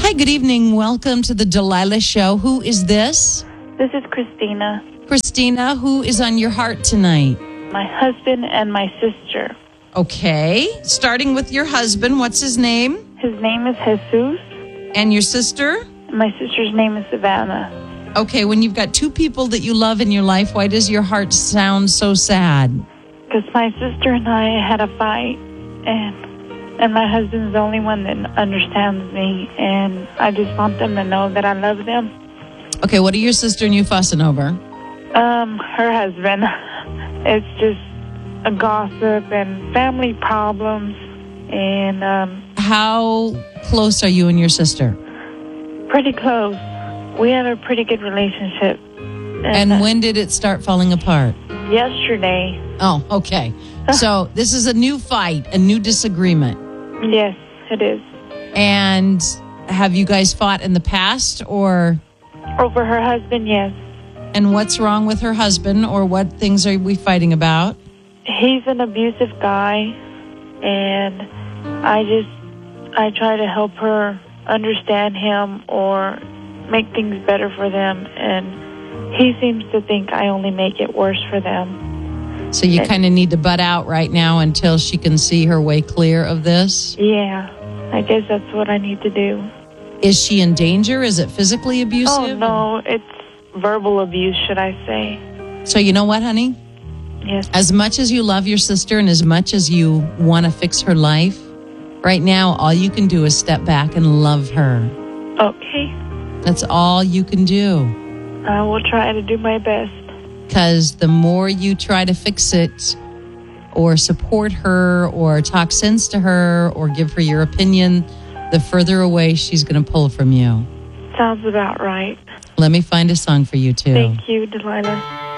Hi, good evening. Welcome to the Delilah Show. Who is this? This is Christina. Christina, who is on your heart tonight? My husband and my sister. Okay. Starting with your husband, what's his name? His name is Jesus. And your sister? My sister's name is Savannah. Okay, when you've got two people that you love in your life, why does your heart sound so sad? Because my sister and I had a fight, and my husband's the only one that understands me, and I just want them to know that I love them. Okay, what are your sister and you fussing over? Her husband. It's just a gossip and family problems, and How close are you and your sister? pretty close. We have a pretty good relationship. And when did it start falling apart? Yesterday. Oh, okay. So this is a new fight, a new disagreement. Yes, it is. And have you guys fought in the past or? Over her husband, yes. And what's wrong with her husband, or what things are we fighting about? He's an abusive guy, and I try to help her understand him or make things better for them, and he seems to think I only make it worse for them. So you kind of need to butt out right now until she can see her way clear of this? Yeah, I guess that's what I need to do. Is she in danger? Is it physically abusive? Oh, no, it's verbal abuse, should I say. So you know what, honey? Yes. As much as you love your sister and as much as you want to fix her life, right now all you can do is step back and love her. Okay. That's all you can do. I will try to do my best. Because the more you try to fix it or support her or talk sense to her or give her your opinion, the further away she's going to pull from you. Sounds about right. Let me find a song for you, too. Thank you, Delilah.